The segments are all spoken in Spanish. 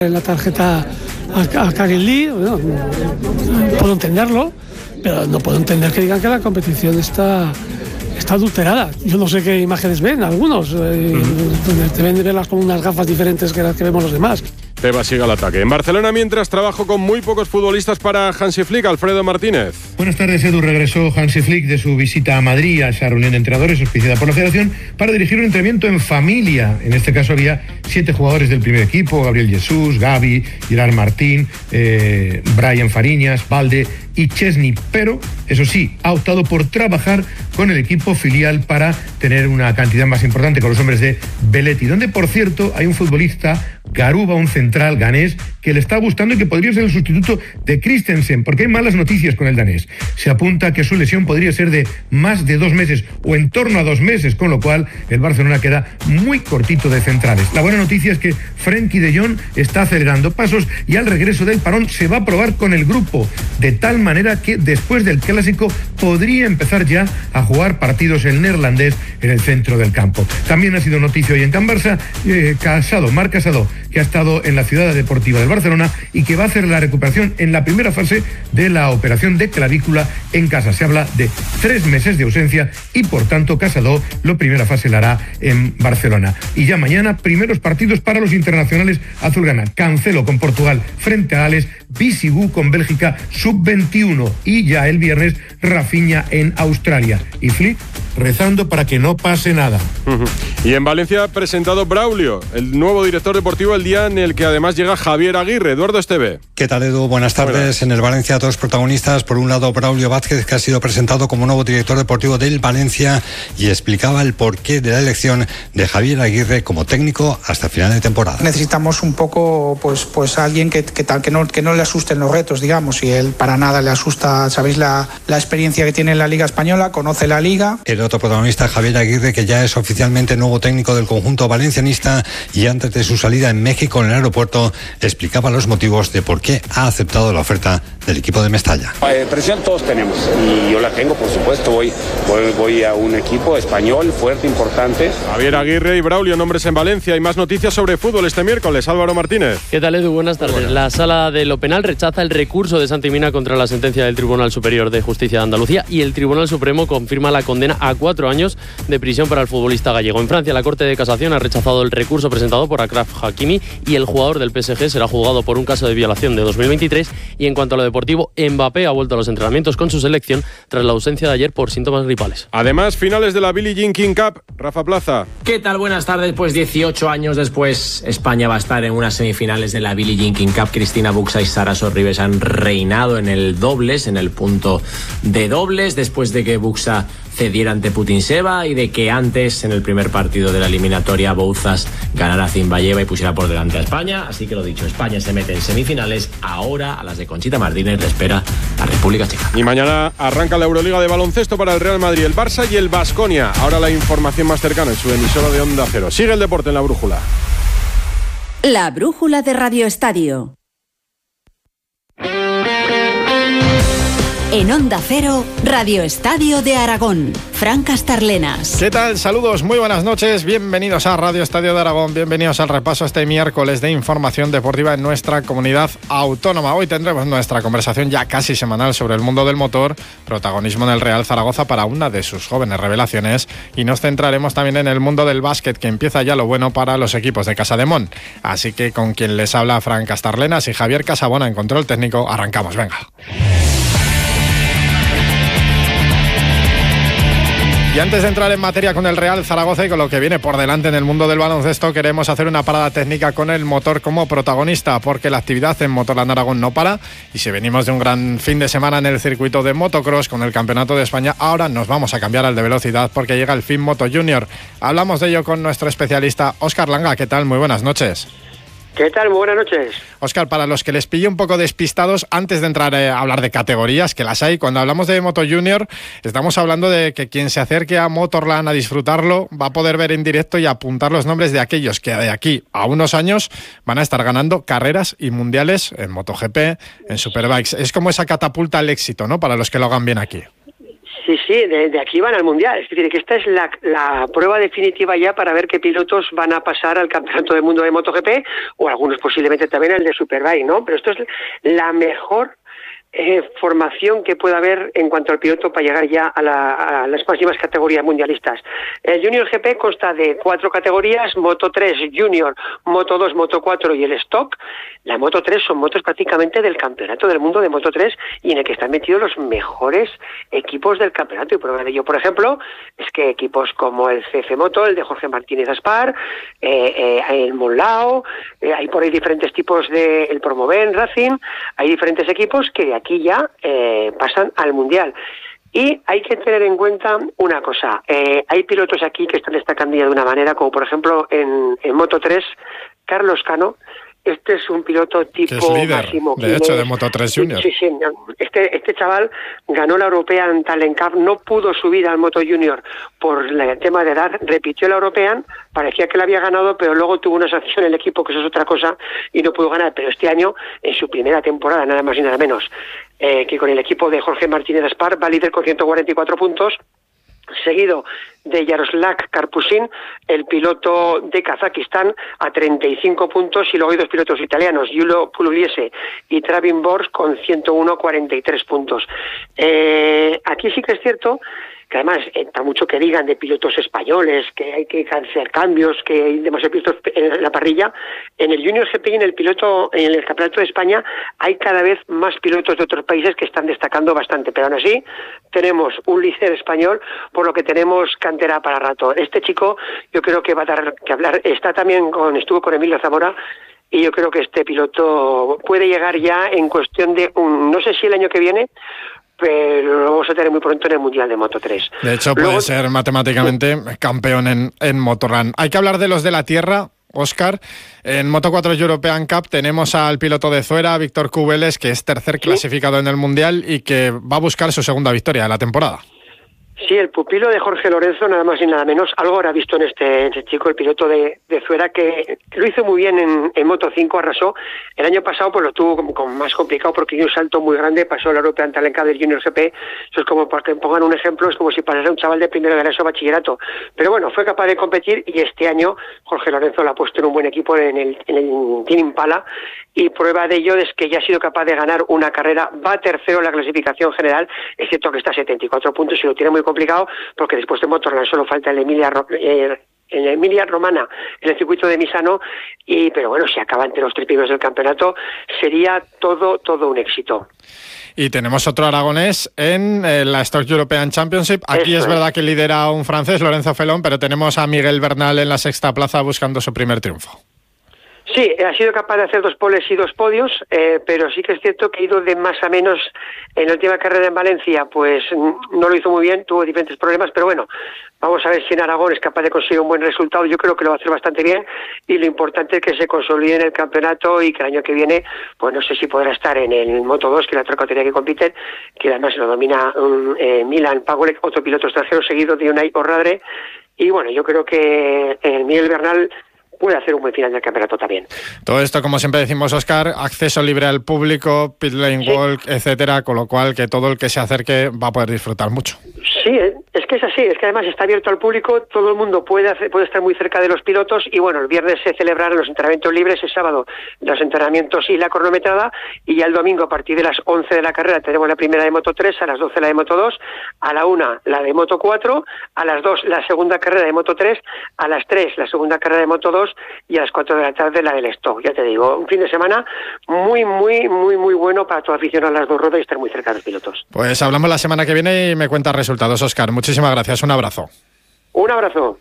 en la tarjeta a Karen Lee, bueno, puedo entenderlo, pero no puedo entender que digan que la competición está adulterada. Yo no sé qué imágenes ven algunos, deben verlas con unas gafas diferentes que las que vemos los demás. Tebas sigue al ataque. En Barcelona, mientras, trabajo con muy pocos futbolistas para Hansi Flick. Alfredo Martínez. Buenas tardes, Edu. Regresó Hansi Flick de su visita a Madrid, a esa reunión de entrenadores auspiciada por la Federación, para dirigir un entrenamiento en familia. En este caso había 7 jugadores del primer equipo: Gabriel Jesús, Gavi, Gerard Martín, Brian Fariñas, Valde y Chesney. Pero, eso sí, ha optado por trabajar con el equipo filial para tener una cantidad más importante con los hombres de Belletti, donde, por cierto, hay un futbolista, Garuba, un central ganés, que le está gustando y que podría ser el sustituto de Christensen, porque hay malas noticias con el danés. Se apunta que su lesión podría ser de más de 2 meses o en torno a 2 meses, con lo cual el Barcelona queda muy cortito de centrales. La buena noticia es que Frenkie de Jong está acelerando pasos y al regreso del parón se va a probar con el grupo, de tal manera que después del Clásico podría empezar ya a jugar partidos el neerlandés en el centro del campo. También ha sido noticia hoy en Can Barça, Marc Casado, que ha estado en la ciudad deportiva del Barcelona y que va a hacer la recuperación en la primera fase de la operación de clavícula en casa. Se habla de 3 meses de ausencia y, por tanto, Casado la primera fase la hará en Barcelona. Y ya mañana, primeros partidos para los internacionales azulgrana. Cancelo con Portugal frente a Gales, Bisigú con Bélgica sub-21 y ya el viernes Rafinha en Australia. Y Flick rezando para que no pase nada. Y en Valencia ha presentado Braulio, el nuevo director deportivo, el día en el que además llega Javier Aguirre. Eduardo Esteve. ¿Qué tal, Edu? Buenas tardes. Buenas. En el Valencia, 2 protagonistas. Por un lado, Braulio Vázquez, que ha sido presentado como nuevo director deportivo del Valencia y explicaba el porqué de la elección de Javier Aguirre como técnico hasta final de temporada. Necesitamos un poco, pues alguien que no le asusten los retos, digamos, y él para nada le asusta. Sabéis la experiencia que tiene en la Liga Española, conoce la Liga. El otro protagonista, Javier Aguirre, que ya es oficialmente nuevo técnico del conjunto valencianista y antes de su salida en México en el aeropuerto explicaba los motivos de por qué ha aceptado la oferta del equipo de Mestalla. Presión todos tenemos y yo la tengo, por supuesto. Voy a un equipo español fuerte, importante. Javier Aguirre y Braulio, nombres en Valencia. Y más noticias sobre fútbol este miércoles. Álvaro Martínez. ¿Qué tal, Edu? Buenas tardes. Buenas. La Sala de lo Penal rechaza el recurso de Santi Mina contra la sentencia del Tribunal Superior de Justicia de Andalucía y el Tribunal Supremo confirma la condena a 4 años de prisión para el futbolista gallego. En Francia, la Corte de Casación ha rechazado el recurso presentado por Achraf Hakimi y el jugador del PSG será juzgado por un caso de violación de 2023. Y en cuanto a lo deportivo, Mbappé ha vuelto a los entrenamientos con su selección tras la ausencia de ayer por síntomas gripales. Además, finales de la Billie Jean King Cup. Rafa Plaza. ¿Qué tal? Buenas tardes. Pues 18 años después, España va a estar en unas semifinales de la Billie Jean King Cup. Cristina Buxa y Sara Sorribes han reinado en el dobles, en el punto de dobles, después de que Buxa cediera ante Putintseva y de que antes, en el primer partido de la eliminatoria, Bouzas ganara a Zimbayeva y pusiera por delante a España. Así que lo dicho, España se mete en semifinales. Ahora a las de Conchita Martínez le espera la República Checa. Y mañana arranca la Euroliga de baloncesto para el Real Madrid, el Barça y el Baskonia. Ahora la información más cercana en su emisora de Onda Cero. Sigue el deporte en La Brújula. La Brújula de Radio Estadio. En Onda Cero, Radio Estadio de Aragón. Fran Castarlenas. ¿Qué tal? Saludos, muy buenas noches. Bienvenidos a Radio Estadio de Aragón. Bienvenidos al repaso este miércoles de información deportiva en nuestra comunidad autónoma. Hoy tendremos nuestra conversación ya casi semanal sobre el mundo del motor, protagonismo en el Real Zaragoza para una de sus jóvenes revelaciones, y nos centraremos también en el mundo del básquet, que empieza ya lo bueno para los equipos de Casademont. Así que con quien les habla Fran Castarlenas y Javier Casabona en control técnico, arrancamos, venga. Y antes de entrar en materia con el Real Zaragoza y con lo que viene por delante en el mundo del baloncesto, queremos hacer una parada técnica con el motor como protagonista, porque la actividad en Motorland Aragón no para, y si venimos de un gran fin de semana en el circuito de motocross con el Campeonato de España, ahora nos vamos a cambiar al de velocidad porque llega el FIM Moto Junior. Hablamos de ello con nuestro especialista Óscar Langa. ¿Qué tal? Muy buenas noches. ¿Qué tal? Muy buenas noches. Óscar, para los que les pille un poco despistados, antes de entrar a hablar de categorías, que las hay, cuando hablamos de Moto Junior, estamos hablando de que quien se acerque a Motorland a disfrutarlo va a poder ver en directo y apuntar los nombres de aquellos que de aquí a unos años van a estar ganando carreras y mundiales en MotoGP, en Superbikes. Es como esa catapulta al éxito, ¿no?, para los que lo hagan bien aquí. Sí, de aquí van al Mundial. Es decir, que esta es la prueba definitiva ya para ver qué pilotos van a pasar al Campeonato del Mundo de MotoGP, o algunos posiblemente también al de Superbike, ¿no? Pero esto es la mejor formación que pueda haber en cuanto al piloto para llegar ya a las máximas categorías mundialistas. El Junior GP consta de 4 categorías: Moto 3 Junior, Moto 2, Moto 4 y el Stock. La Moto 3 son motos prácticamente del Campeonato del Mundo de Moto 3 y en el que están metidos los mejores equipos del campeonato. Y prueba de ello, por ejemplo, es que equipos como el CF Moto, el de Jorge Martínez Aspar, el Monlao, hay por ahí diferentes tipos de el Promoven Racing, hay diferentes equipos que de aquí ya pasan al Mundial. Y hay que tener en cuenta una cosa, hay pilotos aquí que están destacando ya de una manera, como por ejemplo en Moto 3, Carlos Cano. Este es un piloto tipo que es líder, Máximo, de hecho, de Moto 3 Junior. Sí, este chaval ganó la European Talent Cup, no pudo subir al Moto Junior por el tema de edad, repitió la European, parecía que la había ganado, pero luego tuvo una sanción en el equipo, que eso es otra cosa, y no pudo ganar. Pero este año, en su primera temporada, nada más y nada menos, que con el equipo de Jorge Martínez Aspar va líder con 144 puntos, seguido de Yaroslav Karpusin, el piloto de Kazajistán, a 35 puntos, y luego hay 2 pilotos italianos, Giulio Pugliese y Travin Bors, con 101,43 puntos. Aquí sí que es cierto que además, está mucho que digan de pilotos españoles, que hay que hacer cambios, que hay demasiados pilotos en la parrilla. En el Junior GP y en el Campeonato de España hay cada vez más pilotos de otros países que están destacando bastante, pero aún así tenemos un líder español, por lo que tenemos cantera para rato. Este chico yo creo que va a dar que hablar. Estuvo con Emilio Zamora, y yo creo que este piloto puede llegar ya en cuestión de no sé si el año que viene, pero lo vamos a tener muy pronto en el Mundial de Moto 3. De hecho, puede ser matemáticamente campeón en Motorrun. Hay que hablar de los de la tierra, Óscar. En Moto 4 European Cup tenemos al piloto de Zuera, Víctor Cubeles, que es tercer clasificado en el Mundial y que va a buscar su segunda victoria de la temporada. Sí, el pupilo de Jorge Lorenzo, nada más y nada menos. Algo habrá visto en este chico, el piloto de Zuera, que lo hizo muy bien en Moto 5, arrasó. El año pasado pues lo tuvo como más complicado porque dio un salto muy grande, pasó la European Talent Cup del Junior GP. Eso es como, para que pongan un ejemplo, es como si pasara un chaval de primero de la ESO bachillerato. Pero bueno, fue capaz de competir, y este año Jorge Lorenzo lo ha puesto en un buen equipo en el Team Impala, y prueba de ello es que ya ha sido capaz de ganar una carrera, va tercero en la clasificación general, es cierto que está a 74 puntos y lo tiene muy complicado, porque después de Motorland solo falta el Emilia Romana en el circuito de Misano, pero bueno, si acaba entre los 3 primeros del campeonato sería todo un éxito. Y tenemos otro aragonés en la Stock European Championship. Aquí es verdad que lidera un francés, Lorenzo Felón, pero tenemos a Miguel Bernal en la 6ª plaza buscando su primer triunfo. Sí, ha sido capaz de hacer 2 poles y 2 podios, pero sí que es cierto que ha ido de más a menos. En la última carrera en Valencia, pues no lo hizo muy bien, tuvo diferentes problemas, pero bueno, vamos a ver si en Aragón es capaz de conseguir un buen resultado. Yo creo que lo va a hacer bastante bien, y lo importante es que se consolide en el campeonato y que el año que viene, pues no sé si podrá estar en el Moto 2, que es la otra categoría que compiten, que además lo domina Milan Pagolek, otro piloto extranjero, seguido de Unai Orradre. Y bueno, yo creo que el Miguel Bernal puede hacer un buen final del campeonato también. Todo esto, como siempre decimos, Óscar, acceso libre al público, pit lane walk, etcétera, con lo cual que todo el que se acerque va a poder disfrutar mucho. Sí, es que es así, es que además está abierto al público, todo el mundo puede estar muy cerca de los pilotos, y bueno, el viernes se celebrarán los entrenamientos libres, el sábado los entrenamientos y la cronometrada, y ya el domingo a partir de las 11 de la carrera tenemos la primera de Moto 3, a las 12 la de Moto 2, a la 1 la de Moto 4, a las 2 la segunda carrera de Moto 3, a las 3 la segunda carrera de Moto 2 y a las 4 de la tarde la del Stock. Ya te digo, un fin de semana muy bueno para todo aficionado a las 2 ruedas y estar muy cerca de los pilotos. Pues hablamos la semana que viene y me cuentas resultados, Óscar. Muchísimas gracias, un abrazo. Un abrazo.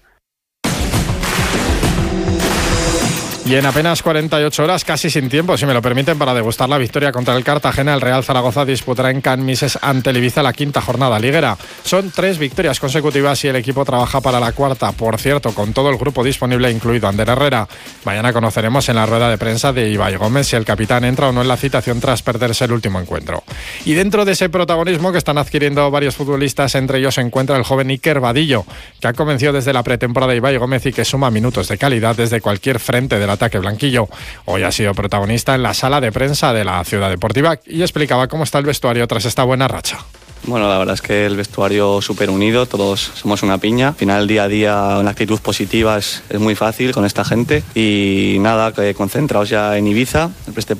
Y en apenas 48 horas, casi sin tiempo, si me lo permiten, para degustar la victoria contra el Cartagena, el Real Zaragoza disputará en Can Mises ante el Ibiza la 5ª jornada liguera. Son 3 victorias consecutivas y el equipo trabaja para la 4ª, por cierto, con todo el grupo disponible, incluido Ander Herrera. Mañana conoceremos en la rueda de prensa de Ibai Gómez si el capitán entra o no en la citación tras perderse el último encuentro. Y dentro de ese protagonismo que están adquiriendo varios futbolistas, entre ellos se encuentra el joven Iker Vadillo, que ha convencido desde la pretemporada de Ibai Gómez y que suma minutos de calidad desde cualquier frente del ataque blanquillo. Hoy ha sido protagonista en la sala de prensa de la Ciudad Deportiva y explicaba cómo está el vestuario tras esta buena racha. Bueno, la verdad es que el vestuario súper unido, todos somos una piña. Al final, día a día, una actitud positiva es muy fácil con esta gente. Y nada, concentraos ya en Ibiza, este